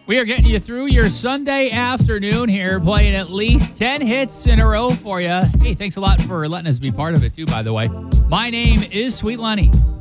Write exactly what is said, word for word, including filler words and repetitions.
We are getting you through your Sunday afternoon here, playing at least ten hits in a row for you. Hey, thanks a lot for letting us be part of it, too, by the way. My name is Sweet Lenny.